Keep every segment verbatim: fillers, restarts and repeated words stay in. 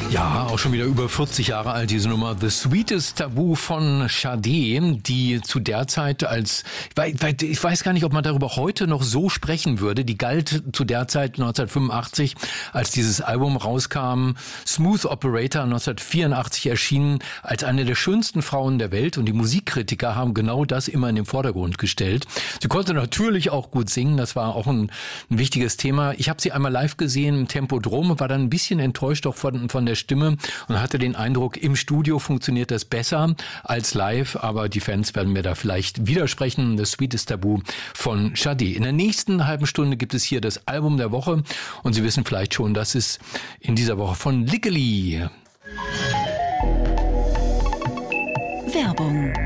Ja, auch schon wieder über vierzig Jahre alt, diese Nummer The Sweetest Taboo von Sade, die zu der Zeit als, ich weiß gar nicht, ob man darüber heute noch so sprechen würde, die galt zu der Zeit neunzehnhundertfünfundachtzig, als dieses Album rauskam, Smooth Operator neunzehnhundertvierundachtzig erschienen, als eine der schönsten Frauen der Welt, und die Musikkritiker haben genau das immer in den Vordergrund gestellt. Sie konnte natürlich auch gut singen, das war auch ein, ein wichtiges Thema. Ich habe sie einmal live gesehen im Tempodrom, war dann ein bisschen enttäuscht auch von, von der Stimme und hatte den Eindruck, im Studio funktioniert das besser als live, aber die Fans werden mir da vielleicht widersprechen. The Sweetest Taboo von Sade. In der nächsten halben Stunde gibt es hier das Album der Woche und Sie wissen vielleicht schon, das ist in dieser Woche von Lickeli. Werbung.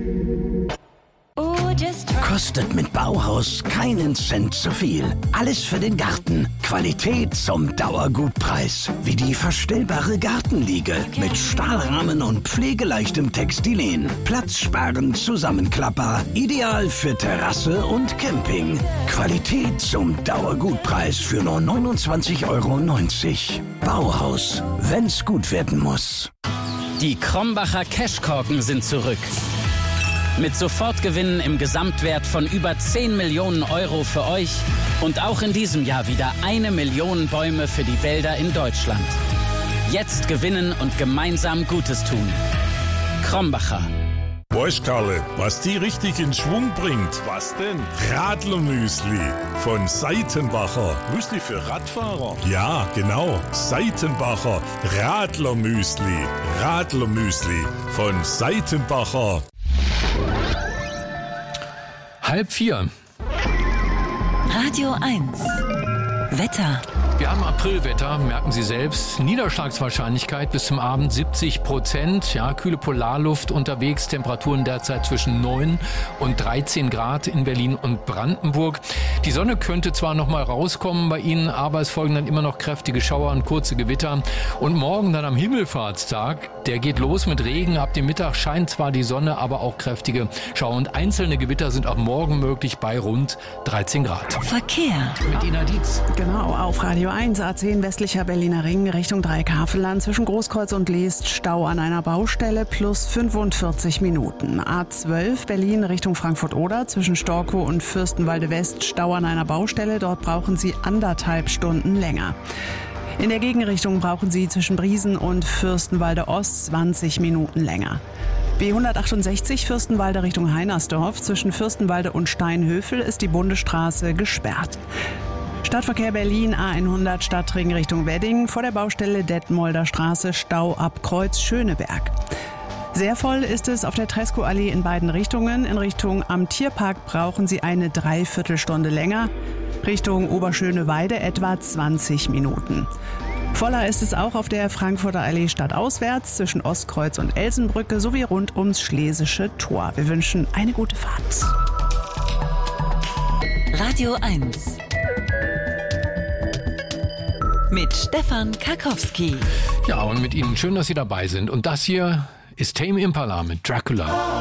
Kostet mit Bauhaus keinen Cent zu viel. Alles für den Garten. Qualität zum Dauergutpreis. Wie die verstellbare Gartenliege mit Stahlrahmen und pflegeleichtem Textilen. Platzsparend Zusammenklapper. Ideal für Terrasse und Camping. Qualität zum Dauergutpreis für nur neunundzwanzig Euro neunzig. Bauhaus, wenn's gut werden muss. Die Krombacher Cashkorken sind zurück. Mit Sofortgewinnen im Gesamtwert von über zehn Millionen Euro für euch und auch in diesem Jahr wieder eine Million Bäume für die Wälder in Deutschland. Jetzt gewinnen und gemeinsam Gutes tun. Krombacher. Weißt Karle, was die richtig in Schwung bringt? Was denn? Radlermüsli von Seitenbacher. Müsli für Radfahrer? Ja, genau. Seitenbacher Radlermüsli. Radlermüsli von Seitenbacher. Halb vier. Radio eins. Wetter. Wir haben Aprilwetter, merken Sie selbst. Niederschlagswahrscheinlichkeit bis zum Abend siebzig Prozent. Ja, kühle Polarluft unterwegs. Temperaturen derzeit zwischen neun und dreizehn Grad in Berlin und Brandenburg. Die Sonne könnte zwar noch mal rauskommen bei Ihnen, aber es folgen dann immer noch kräftige Schauer und kurze Gewitter. Und morgen dann am Himmelfahrtstag, der geht los mit Regen. Ab dem Mittag scheint zwar die Sonne, aber auch kräftige Schauer. Und einzelne Gewitter sind auch morgen möglich bei rund dreizehn Grad. Verkehr. Mit Ina Dietz. Genau, auf Radio eins, A zehn westlicher Berliner Ring Richtung Dreieckhavelland zwischen Großkreuz und Leest Stau an einer Baustelle plus fünfundvierzig Minuten. A zwölf Berlin Richtung Frankfurt-Oder zwischen Storkow und Fürstenwalde West Stau an einer Baustelle. Dort brauchen Sie anderthalb Stunden länger. In der Gegenrichtung brauchen Sie zwischen Briesen und Fürstenwalde Ost zwanzig Minuten länger. B hundertachtundsechzig Fürstenwalde Richtung Heinersdorf zwischen Fürstenwalde und Steinhöfel ist die Bundesstraße gesperrt. Stadtverkehr Berlin A hundert Stadtring Richtung Wedding, vor der Baustelle Detmolder Straße Stau ab Kreuz Schöneberg. Sehr voll ist es auf der Tresco-Allee in beiden Richtungen. In Richtung am Tierpark brauchen Sie eine Dreiviertelstunde länger. Richtung Oberschöneweide etwa zwanzig Minuten. Voller ist es auch auf der Frankfurter Allee stadtauswärts zwischen Ostkreuz und Elsenbrücke sowie rund ums Schlesische Tor. Wir wünschen eine gute Fahrt. Radio eins. Mit Stefan Karkowski. Ja, und mit Ihnen schön, dass Sie dabei sind. Und das hier ist Tame Impala mit Dracula.